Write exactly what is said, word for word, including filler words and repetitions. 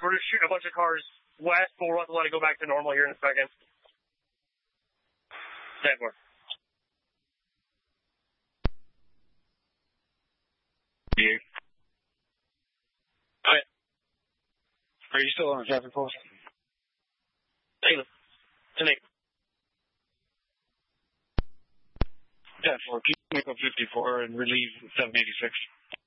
we're just shooting a bunch of cars west, but we're about to let it go back to normal here in a second. ten four. Yeah. Hi. Are you still on the traffic post? Taylor. ten eight. ten four. Keep make up fifty-four and relieve seven eighty-six.